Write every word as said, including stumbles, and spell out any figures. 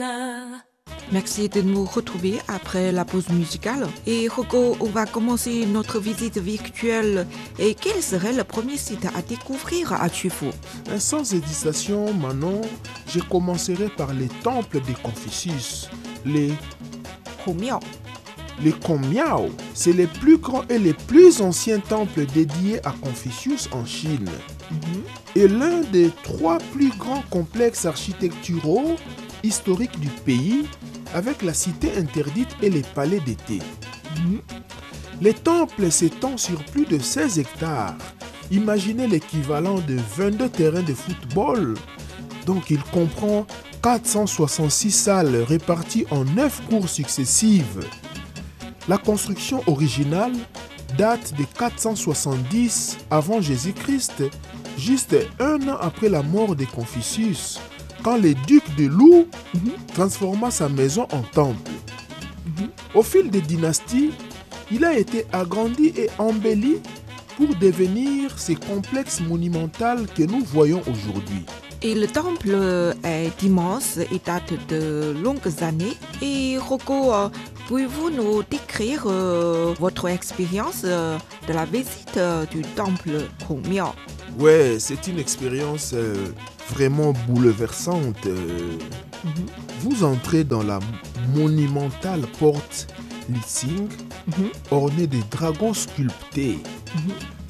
Merci de nous retrouver après la pause musicale. Et Rocco, on va commencer notre visite virtuelle. Et quel serait le premier site à découvrir à Tufo? Sans hésitation, Manon, je commencerai par les temples de Confucius, les 孔庙. Les Kongmiao, c'est les plus grands et les plus anciens temples dédiés à Confucius en Chine. Mm-hmm. Et l'un des trois plus grands complexes architecturaux historiques du pays, avec la cité interdite et les palais d'été. Mm-hmm. Les temples s'étendent sur plus de seize hectares. Imaginez l'équivalent de vingt-deux terrains de football. Donc il comprend quatre cent soixante-six salles réparties en neuf cours successives. La construction originale date de quatre cent soixante-dix avant Jésus-Christ, juste un an après la mort de Confucius, quand le duc de Lu mm-hmm. transforma sa maison en temple. Mm-hmm. Au fil des dynasties, il a été agrandi et embelli pour devenir ce complexe monumental que nous voyons aujourd'hui. Et le temple est immense et date de longues années. Et Rocco, pouvez-vous nous décrire euh, votre expérience euh, de la visite euh, du temple孔庙? Ouais, c'est une expérience euh, vraiment bouleversante. Euh, mm-hmm. Vous entrez dans la monumentale porte Litsing, mm-hmm. ornée de dragons sculptés. Mm-hmm.